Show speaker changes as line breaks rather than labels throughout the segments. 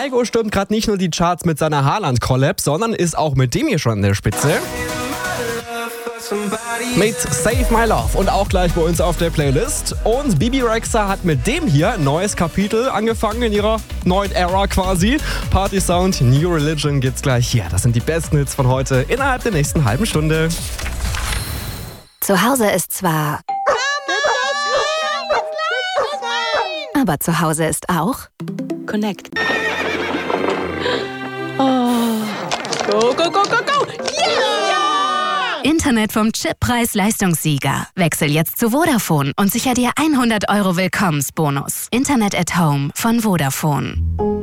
Heiko stürmt gerade nicht nur die Charts mit seiner Haaland-Collab, sondern ist auch mit dem hier schon in der Spitze. Mit Save My Love und auch gleich bei uns auf der Playlist. Und Bebe Rexha hat mit dem hier ein neues Kapitel angefangen in ihrer neuen Ära quasi. Party Sound, New Religion gibt's gleich hier. Das sind die besten Hits von heute innerhalb der nächsten halben Stunde.
Zu Hause ist zwar... Aber zu Hause ist auch...
Connect. Oh. Go, go, go, go, go! Yeah!
Internet vom Chip-Preis-Leistungssieger. Wechsel jetzt zu Vodafone und sicher dir 100 € Willkommensbonus. Internet at Home von Vodafone.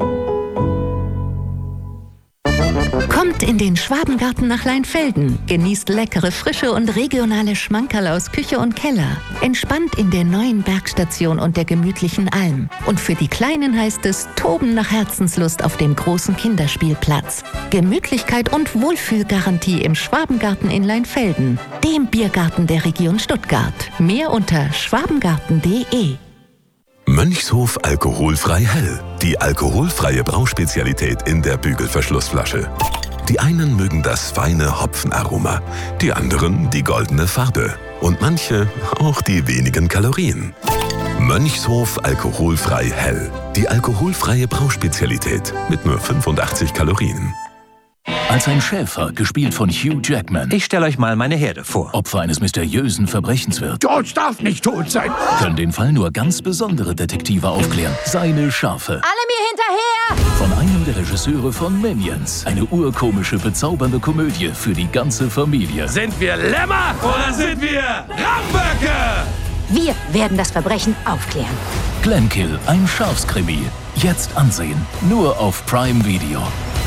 Kommt in den Schwabengarten nach Leinfelden. Genießt leckere, frische und regionale Schmankerl aus Küche und Keller. Entspannt in der neuen Bergstation und der gemütlichen Alm. Und für die Kleinen heißt es Toben nach Herzenslust auf dem großen Kinderspielplatz. Gemütlichkeit und Wohlfühlgarantie im Schwabengarten in Leinfelden. Dem Biergarten der Region Stuttgart. Mehr unter schwabengarten.de.
Mönchshof alkoholfrei hell. Die alkoholfreie Brauspezialität in der Bügelverschlussflasche. Die einen mögen das feine Hopfenaroma, die anderen die goldene Farbe und manche auch die wenigen Kalorien. Mönchshof alkoholfrei hell. Die alkoholfreie Brauspezialität mit nur 85 Kalorien.
Als ein Schäfer, gespielt von Hugh Jackman.
Ich stelle euch mal meine Herde vor.
Opfer eines mysteriösen Verbrechens wird.
George darf nicht tot sein.
Können den Fall nur ganz besondere Detektive aufklären. Seine Schafe.
Alle mir hinterher!
Von einem der Regisseure von Minions. Eine urkomische, bezaubernde Komödie für die ganze Familie.
Sind wir Lämmer oder sind wir Ramböcke?
Wir werden das Verbrechen aufklären.
Glenkill, ein Schafskrimi. Jetzt ansehen. Nur auf Prime Video.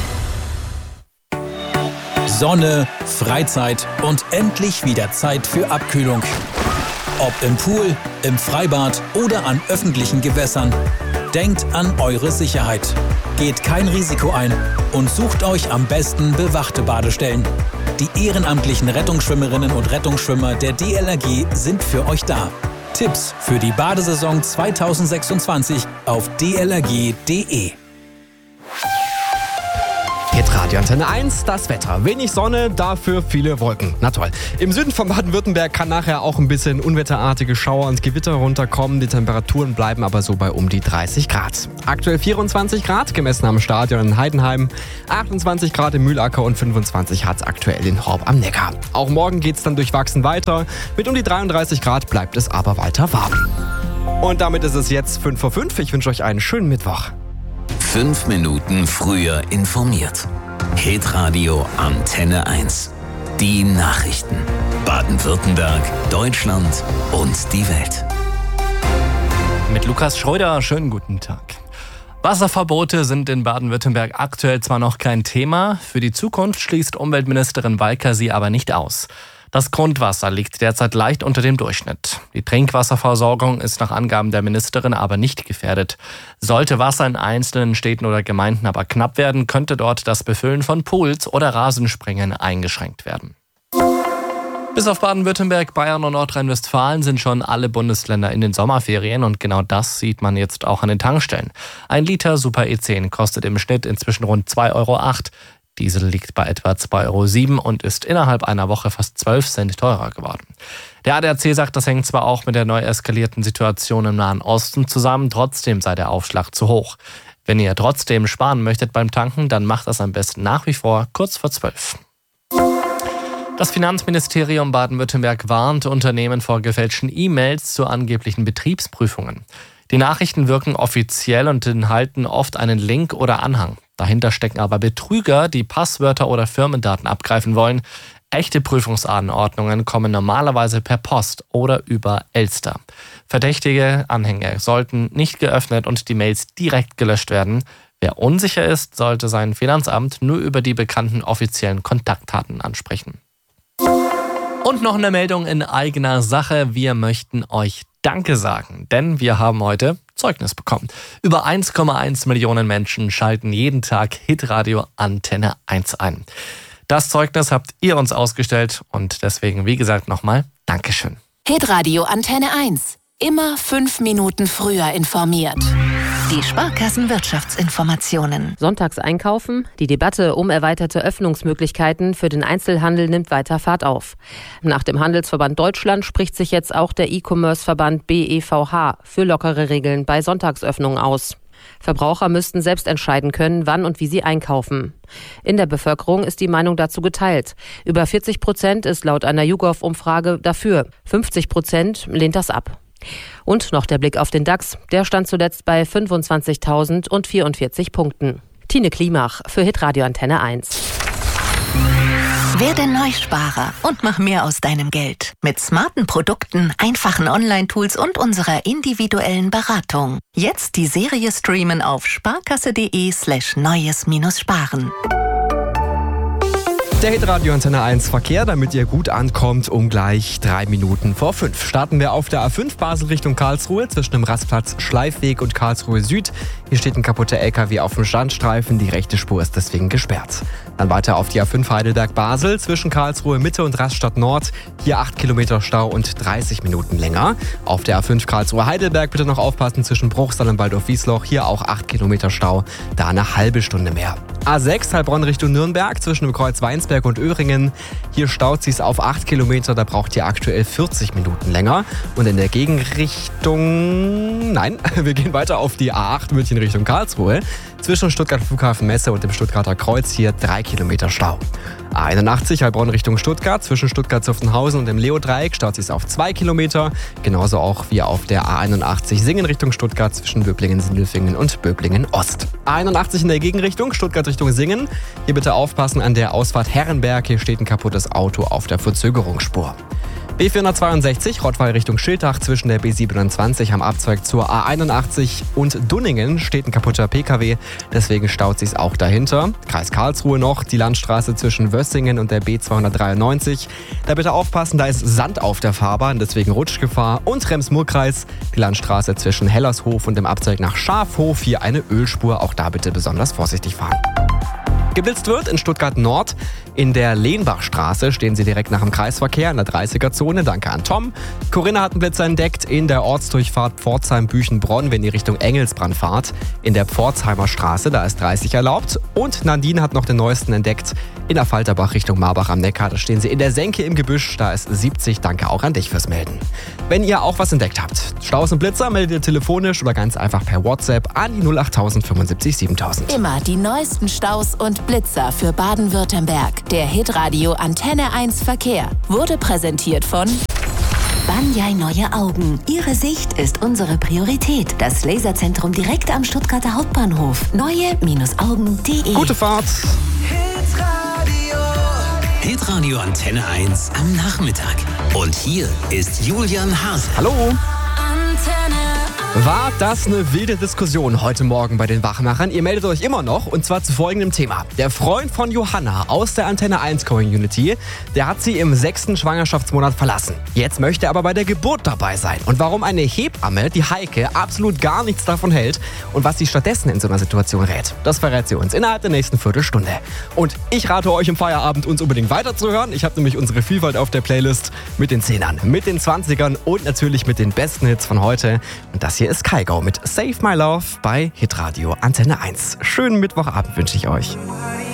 Sonne, Freizeit und endlich wieder Zeit für Abkühlung. Ob im Pool, im Freibad oder an öffentlichen Gewässern. Denkt an eure Sicherheit. Geht kein Risiko ein und sucht euch am besten bewachte Badestellen. Die ehrenamtlichen Rettungsschwimmerinnen und Rettungsschwimmer der DLRG sind für euch da. Tipps für die Badesaison 2026 auf dlrg.de.
Hitradio Antenne 1, das Wetter. Wenig Sonne, dafür viele Wolken. Na toll. Im Süden von Baden-Württemberg kann nachher auch ein bisschen unwetterartige Schauer und Gewitter runterkommen. Die Temperaturen bleiben aber so bei um die 30 Grad. Aktuell 24 Grad, gemessen am Stadion in Heidenheim. 28 Grad im Mühlacker und 25 hat es aktuell in Horb am Neckar. Auch morgen geht es dann durchwachsen weiter. Mit um die 33 Grad bleibt es aber weiter warm. Und damit ist es jetzt 5:05. Ich wünsche euch einen schönen Mittwoch.
5 Minuten früher informiert. Hitradio Antenne 1. Die Nachrichten. Baden-Württemberg, Deutschland und die Welt.
Mit Lukas Schröder, schönen guten Tag. Wasserverbote sind in Baden-Württemberg aktuell zwar noch kein Thema, für die Zukunft schließt Umweltministerin Walker sie aber nicht aus. Das Grundwasser liegt derzeit leicht unter dem Durchschnitt. Die Trinkwasserversorgung ist nach Angaben der Ministerin aber nicht gefährdet. Sollte Wasser in einzelnen Städten oder Gemeinden aber knapp werden, könnte dort das Befüllen von Pools oder Rasenspringen eingeschränkt werden. Bis auf Baden-Württemberg, Bayern und Nordrhein-Westfalen sind schon alle Bundesländer in den Sommerferien und genau das sieht man jetzt auch an den Tankstellen. 1 Liter Super E10 kostet im Schnitt inzwischen rund 2,08 €. Diesel liegt bei etwa 2,07 € und ist innerhalb einer Woche fast 12 Cent teurer geworden. Der ADAC sagt, das hängt zwar auch mit der neu eskalierten Situation im Nahen Osten zusammen, trotzdem sei der Aufschlag zu hoch. Wenn ihr trotzdem sparen möchtet beim Tanken, dann macht das am besten nach wie vor kurz vor 12. Das Finanzministerium Baden-Württemberg warnt Unternehmen vor gefälschten E-Mails zu angeblichen Betriebsprüfungen. Die Nachrichten wirken offiziell und enthalten oft einen Link oder Anhang. Dahinter stecken aber Betrüger, die Passwörter oder Firmendaten abgreifen wollen. Echte Prüfungsanordnungen kommen normalerweise per Post oder über Elster. Verdächtige Anhänge sollten nicht geöffnet und die Mails direkt gelöscht werden. Wer unsicher ist, sollte sein Finanzamt nur über die bekannten offiziellen Kontaktdaten ansprechen. Und noch eine Meldung in eigener Sache. Wir möchten euch Danke sagen, denn wir haben heute Zeugnis bekommen. Über 1,1 Millionen Menschen schalten jeden Tag Hitradio Antenne 1 ein. Das Zeugnis habt ihr uns ausgestellt und deswegen, wie gesagt, nochmal Dankeschön.
Hitradio Antenne 1. Immer 5 Minuten früher informiert. Die Sparkassen-Wirtschaftsinformationen.
Sonntags einkaufen. Die Debatte um erweiterte Öffnungsmöglichkeiten für den Einzelhandel nimmt weiter Fahrt auf. Nach dem Handelsverband Deutschland spricht sich jetzt auch der E-Commerce-Verband BEVH für lockere Regeln bei Sonntagsöffnungen aus. Verbraucher müssten selbst entscheiden können, wann und wie sie einkaufen. In der Bevölkerung ist die Meinung dazu geteilt. Über 40% ist laut einer YouGov-Umfrage dafür. 50% lehnt das ab. Und noch der Blick auf den DAX. Der stand zuletzt bei 25.044 Punkten. Tine Klimach für Hitradio Antenne 1.
Werde Neusparer und mach mehr aus deinem Geld. Mit smarten Produkten, einfachen Online-Tools und unserer individuellen Beratung. Jetzt die Serie streamen auf sparkasse.de/neues-sparen.
Der Hitradio Antenne 1 Verkehr, damit ihr gut ankommt, um gleich 3 Minuten vor 5. Starten wir auf der A5 Basel Richtung Karlsruhe zwischen dem Rastplatz Schleifweg und Karlsruhe Süd. Hier steht ein kaputter LKW auf dem Standstreifen, die rechte Spur ist deswegen gesperrt. Dann weiter auf die A5 Heidelberg-Basel zwischen Karlsruhe Mitte und Rastatt Nord. Hier 8 Kilometer Stau und 30 Minuten länger. Auf der A5 Karlsruhe Heidelberg bitte noch aufpassen zwischen Bruchsal und Waldorf-Wiesloch. Hier auch 8 Kilometer Stau, da eine halbe Stunde mehr. A6 Heilbronn Richtung Nürnberg zwischen dem Kreuz Weinsberg und Öhringen. Hier staut sich's auf 8 Kilometer, da braucht ihr aktuell 40 Minuten länger. Und in der Gegenrichtung, wir gehen weiter auf die A8 München Richtung Karlsruhe. Zwischen Stuttgart Flughafen Messe und dem Stuttgarter Kreuz hier 3 Kilometer Stau. A81 Heilbronn Richtung Stuttgart, zwischen Stuttgart-Zuffenhausen und dem Leo-Dreieck staut sich's auf 2 Kilometer. Genauso auch wie auf der A81 Singen Richtung Stuttgart zwischen Böblingen-Sindelfingen und Böblingen-Ost. A81 in der Gegenrichtung, Stuttgart Richtung Singen. Hier bitte aufpassen an der Ausfahrt Herrenberg, hier steht ein kaputtes Auto auf der Verzögerungsspur. B462 Rottweil Richtung Schiltach zwischen der B27 am Abzweig zur A81 und Dunningen steht ein kaputter PKW, deswegen staut sich's auch dahinter. Kreis Karlsruhe noch, die Landstraße zwischen Wössingen und der B293. Da bitte aufpassen, da ist Sand auf der Fahrbahn, deswegen Rutschgefahr. Und Rems-Murr-Kreis, die Landstraße zwischen Hellershof und dem Abzweig nach Schafhof, hier eine Ölspur, auch da bitte besonders vorsichtig fahren. Geblitzt wird in Stuttgart Nord. In der Lehnbachstraße stehen sie direkt nach dem Kreisverkehr in der 30er-Zone. Danke an Tom. Corinna hat einen Blitzer entdeckt in der Ortsdurchfahrt Pforzheim-Büchenbronn, wenn ihr Richtung Engelsbrand fahrt. In der Pforzheimer Straße, da ist 30 erlaubt. Und Nadine hat noch den neuesten entdeckt in der Falterbach Richtung Marbach am Neckar. Da stehen sie in der Senke im Gebüsch, da ist 70. Danke auch an dich fürs Melden. Wenn ihr auch was entdeckt habt, Staus und Blitzer, meldet ihr telefonisch oder ganz einfach per WhatsApp an die 08000 75 7000.
Immer die neuesten Staus und Blitzer für Baden-Württemberg. Der Hitradio Antenne 1 Verkehr wurde präsentiert von
Banyai Neue Augen. Ihre Sicht ist unsere Priorität. Das Laserzentrum direkt am Stuttgarter Hauptbahnhof. Neue-Augen.de.
Gute Fahrt.
Hitradio Antenne 1 am Nachmittag. Und hier ist Julian Haas.
Hallo. War das eine wilde Diskussion heute Morgen bei den Wachmachern? Ihr meldet euch immer noch, und zwar zu folgendem Thema. Der Freund von Johanna aus der Antenne 1 Community, der hat sie im 6. Schwangerschaftsmonat verlassen. Jetzt möchte er aber bei der Geburt dabei sein. Und warum eine Hebamme, die Heike, absolut gar nichts davon hält und was sie stattdessen in so einer Situation rät, das verrät sie uns innerhalb der nächsten Viertelstunde. Und ich rate euch im Feierabend, uns unbedingt weiterzuhören. Ich habe nämlich unsere Vielfalt auf der Playlist mit den 10ern, mit den 20ern und natürlich mit den besten Hits von heute. Und das hier ist Kygo mit Save My Love bei Hitradio Antenne 1. Schönen Mittwochabend wünsche ich euch.